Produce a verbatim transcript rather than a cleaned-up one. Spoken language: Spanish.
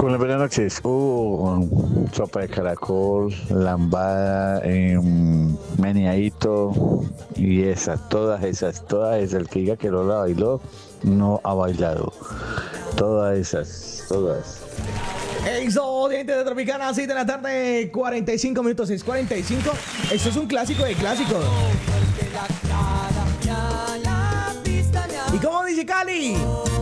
Con buenas noches. Uh, sopa de caracol, lambada, eh, meneadito y esas, todas esas, todas esas. El que diga que no la bailó, no ha bailado. Todas esas, todas. Eso, gente de Tropicana, seis de la tarde, cuarenta y cinco minutos, seis cuarenta y cinco. Esto es un clásico de clásicos. ¿Y cómo dice Cali?